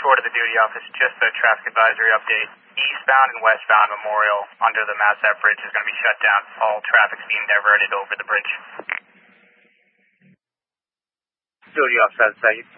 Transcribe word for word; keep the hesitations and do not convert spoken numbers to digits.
four to the duty office, just a traffic advisory update. Eastbound and westbound Memorial under the Massat Bridge is going to be shut down. All traffic's being diverted over the bridge. Duty officer, second.